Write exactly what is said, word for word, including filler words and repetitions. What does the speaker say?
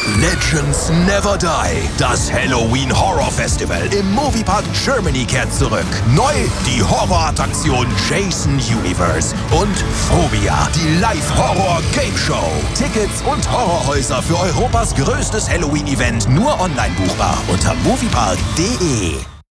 Legends Never Die. Das Halloween Horror Festival im Moviepark Germany kehrt zurück. Neu die Horrorattraktion Jason Universe und Phobia, die Live-Horror-Game-Show. Tickets und Horrorhäuser für Europas größtes Halloween-Event nur online buchbar unter moviepark punkt de.